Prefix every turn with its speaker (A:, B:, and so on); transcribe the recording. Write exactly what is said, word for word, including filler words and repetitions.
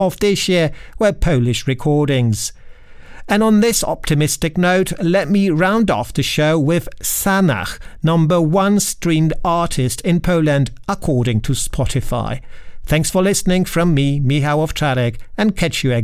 A: of this year were Polish recordings. And on this optimistic note, let me round off the show with Sanach, number one streamed artist in Poland according to Spotify. Thanks for listening from me, Michał Owczarek, and catch you again.